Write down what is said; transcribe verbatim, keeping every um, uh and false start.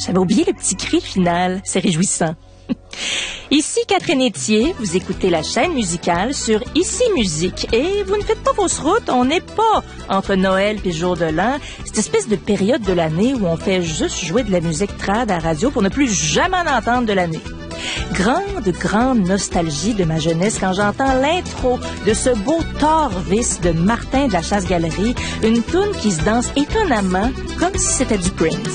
j'avais oublié le petit cri final. C'est réjouissant. Ici Catherine Etier, vous écoutez la chaîne musicale sur Ici Musique. Et vous ne faites pas fausse route, on n'est pas entre Noël et jour de l'an. Cette espèce de période de l'année où on fait juste jouer de la musique trad à la radio pour ne plus jamais en entendre de l'année. Grande, grande nostalgie de ma jeunesse quand j'entends l'intro de ce beau Torvis de Martin de la Chasse-Galerie, une toune qui se danse étonnamment comme si c'était du Prince.